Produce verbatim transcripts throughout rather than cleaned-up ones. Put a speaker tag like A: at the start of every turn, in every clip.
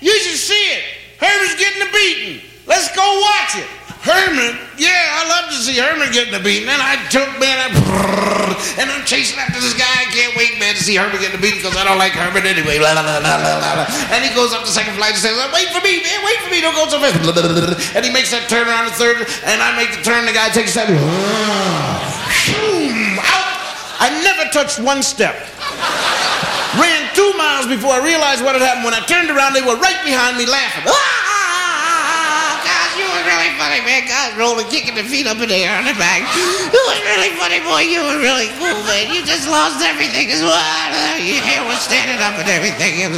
A: You should see it. Herman's getting a beating. Let's go watch it. Herman? Yeah, I love to see Herman getting a beating. And I took, man, I, and I'm chasing after this guy. I can't wait, man, to see Herman getting a beating because I don't like Herman anyway. Blah, blah, blah, blah, blah. And he goes up the second flight and says, wait for me, man, wait for me, don't go so fast. And he makes that turn around the third, and I make the turn, the guy takes a step. Out. I never touched one step. Ran two miles before I realized what had happened. When I turned around, they were right behind me laughing. Ah! You were really funny, man. Guys rolling, kicking their feet up in the air on the back. You was really funny, boy. You were really cool, man. You just lost everything as well. Your hair was standing up and everything.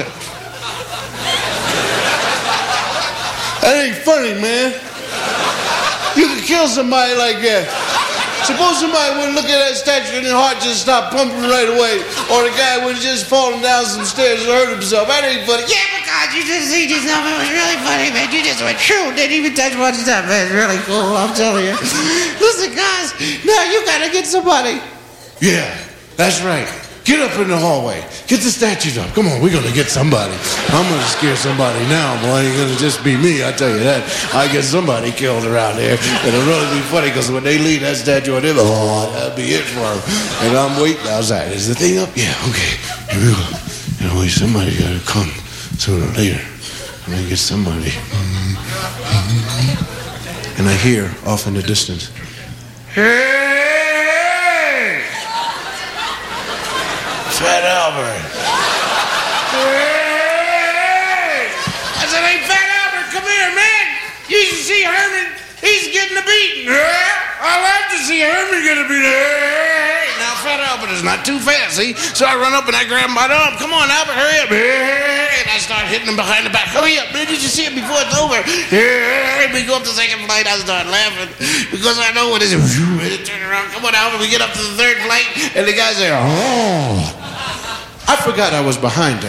A: That ain't funny, man. You could kill somebody like that. Suppose somebody would look at that statue and their heart just stopped pumping right away. Or the guy would have just fallen down some stairs and hurt himself. That ain't funny. Yeah, but God, you just see yourself. It was really funny, man. You just went true. Didn't even touch one step, man. It's really cool, I'm telling you. Listen, guys, now you gotta get somebody. Yeah, that's right. Get up in the hallway. Get the statues up. Come on, we're gonna get somebody. I'm gonna scare somebody now, boy. It ain't gonna just be me, I tell you that. I get somebody killed around there. It'll really be funny, because when they leave that statue on them, oh, that'll be it for them. And I'm waiting outside. Is the thing up? Yeah, okay. Here we go. You know, somebody gotta come sooner or later. I'm gonna get somebody. And I hear off in the distance, hey! Fat Albert. Hey! I said, hey, Fat Albert, come here, man. You should see Herman. He's getting a beating. I like to see Herman get a beating. Hey! Now, Fat Albert is not too fast, see? So I run up and I grab him by the arm. Come on, Albert, hurry up. Hey! And I start hitting him behind the back. Hurry up, man. Did you see it before it's over? Hey! We go up the second flight. I start laughing because I know what it is. Ready to turn around. Come on, Albert. We get up to the third flight, and the guy's there. Oh. I forgot I was behind him.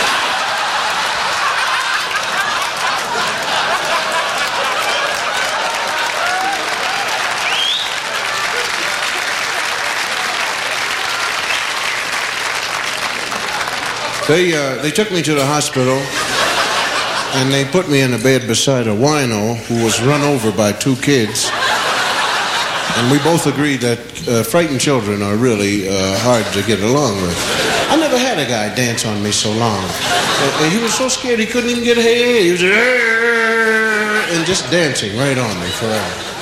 A: They, uh, they took me to the hospital, and they put me in a bed beside a wino who was run over by two kids. And we both agreed that uh, frightened children are really uh, hard to get along with. I never had a guy dance on me so long. Uh, he was so scared he couldn't even get a hey, hey. He was and just dancing right on me forever.